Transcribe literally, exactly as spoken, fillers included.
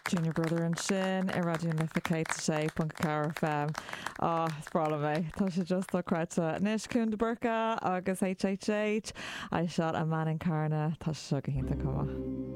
Junior Brother an sin I radio Nificate sé Punk Car F M á sprála mé tá sé just do creita níos cún de burca agus H H H a shot a man in carna tá se go hinnta cuma.